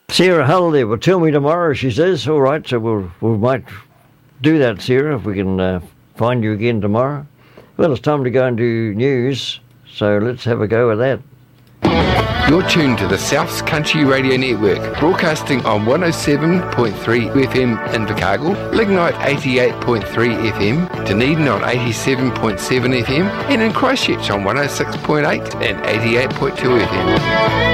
Sarah Hull there will tell me tomorrow, she says. All right, so we might do that, Sarah, if we can find you again tomorrow. Well, it's time to go and do news, so let's have a go with that. You're tuned to the South's Country Radio Network, broadcasting on 107.3 FM in Invercargill, Lignite 88.3 FM, Dunedin on 87.7 FM, and in Christchurch on 106.8 and 88.2 FM.